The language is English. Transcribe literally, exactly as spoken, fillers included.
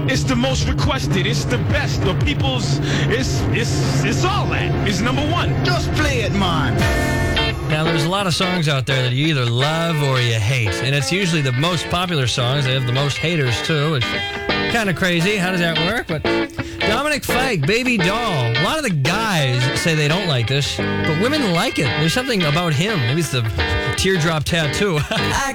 It's the most requested. It's the best. The people's. It's it's it's all that. It's number one. Just play it, man. Now, there's a lot of songs out there that you either love or you hate, and it's usually the most popular songs. They have the most haters, too. It's kind of crazy. How does that work? But Dominic Fike, Baby Doll. A lot of the guys say they don't like this, but women like it. There's something about him. Maybe it's the teardrop tattoo. I